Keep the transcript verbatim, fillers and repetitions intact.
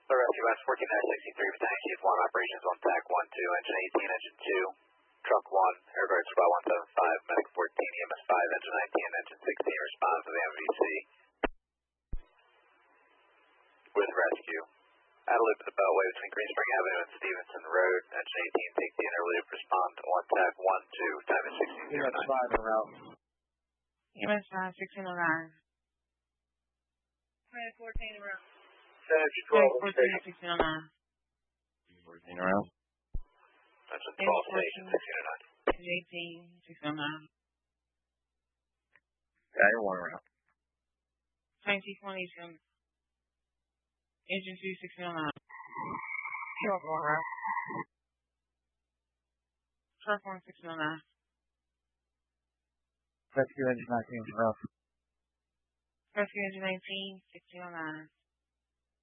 The rescue bus fourteen sixty-three, Battalion Chief one, operations on T A C one two, engine eighteen, engine two, truck one, air guard squad one seven five, medic fourteen, E M S five, engine nineteen, engine sixteen, responds to the M V C with rescue. At a loop at the Beltway between Green Spring Avenue and Stevenson Road, engine eighteen, take the interlead, respond to one T A C one two, time is sixteen oh nine. E M S five en route. E M S five, sixteen oh nine. Medic fourteen en route. Sandy Medic twelve, fourteen, sixteen oh nine. fourteen around. Engine twelve, station sixteen oh nine. Engine eighteen, sixteen oh nine. Yeah, you're one around. Battalion Chief one, Eastern. Engine two, sixteen oh nine. Truck one, route. Truck one, sixteen oh nine. Rescue engine nineteen en route. Rescue engine nineteen, sixteen oh nine.